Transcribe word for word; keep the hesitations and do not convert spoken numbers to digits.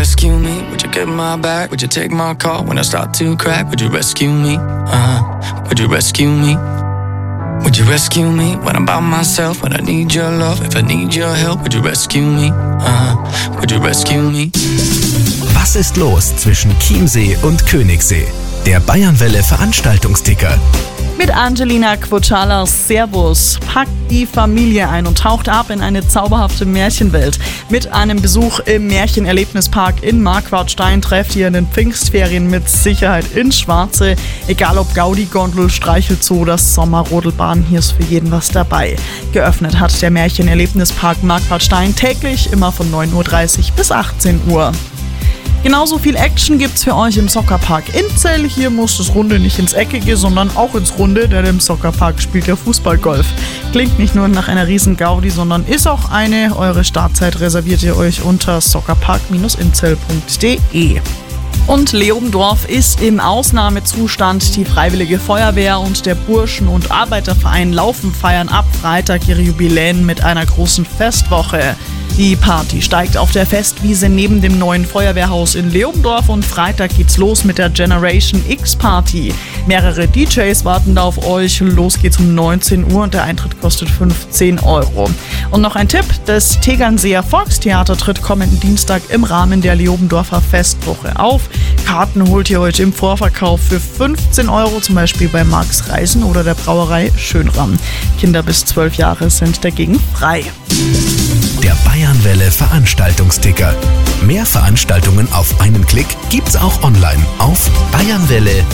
rescue me? Would you get my back? Would you take my call when I start to crack? Would you rescue me? Uh-huh. Would you rescue me? Would you rescue me when I'm by myself? When I need your love, if I need your help, would you rescue me? Uh-huh. Would you rescue me? Was ist los zwischen Chiemsee und Königssee? Der Bayernwelle Veranstaltungsticker. Mit Angelina Kwotschalas Servus packt die Familie ein und taucht ab in eine zauberhafte Märchenwelt. Mit einem Besuch im Märchenerlebnispark in Marquartstein trefft ihr in den Pfingstferien mit Sicherheit ins Schwarze. Egal ob Gaudi, Gondel, Streichelzoo oder Sommerrodelbahn, hier ist für jeden was dabei. Geöffnet hat der Märchenerlebnispark Marquartstein täglich immer von neun Uhr dreißig bis achtzehn Uhr. Genauso viel Action gibt's für euch im Soccerpark Inzell. Hier muss das Runde nicht ins Eckige, sondern auch ins Runde, denn im Soccerpark spielt der Fußballgolf. Klingt nicht nur nach einer riesen Gaudi, sondern ist auch eine. Eure Startzeit reserviert ihr euch unter soccerpark inzell punkt de. Und Leobendorf ist im Ausnahmezustand. Die Freiwillige Feuerwehr und der Burschen- und Arbeiterverein Laufen feiern ab Freitag ihre Jubiläen mit einer großen Festwoche. Die Party steigt auf der Festwiese neben dem neuen Feuerwehrhaus in Leobendorf und Freitag geht's los mit der Generation X Party. Mehrere D Js warten da auf euch. Los geht's um neunzehn Uhr und der Eintritt kostet fünfzehn Euro. Und noch ein Tipp, das Tegernseer Volkstheater tritt kommenden Dienstag im Rahmen der Leobendorfer Festwoche auf. Karten holt ihr euch im Vorverkauf für fünfzehn Euro, zum Beispiel bei Marx Reisen oder der Brauerei Schönram. Kinder bis zwölf Jahre sind dagegen frei. Der Bayernwelle Veranstaltungsticker. Mehr Veranstaltungen auf einen Klick gibt's auch online auf bayernwelle